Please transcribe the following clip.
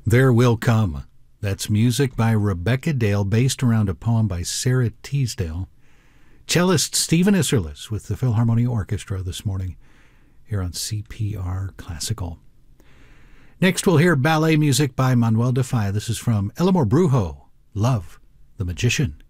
There Will Come. That's music by Rebecca Dale, based around a poem by Sarah Teasdale. Cellist Stephen Isserlis with the Philharmonia Orchestra this morning here on CPR Classical. Next we'll hear ballet music by Manuel de Falla. This is from El Amor Brujo, Love, the Magician.